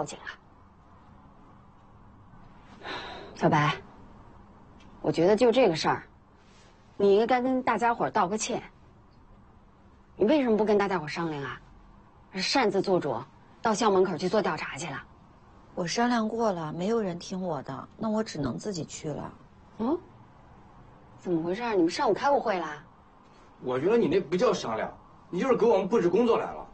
报警啊。小白，我觉得就这个事儿，你应该跟大家伙道个歉。你为什么不跟大家伙商量啊？擅自做主，到校门口去做调查去了？ 我商量过了，没有人听我的，那我只能自己去了。 嗯？怎么回事？你们上午开过会啦？ 我觉得你那不叫商量，你就是给我们布置工作来了。